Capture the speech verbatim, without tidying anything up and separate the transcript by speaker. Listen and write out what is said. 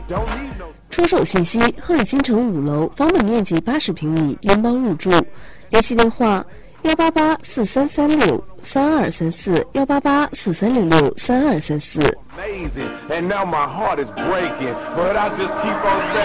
Speaker 1: 出售信息：鹤里新城五楼，房本面积八十平米，联邦入住。联系电话：幺八八四三三六三二三四，幺八八四三六六三二三四。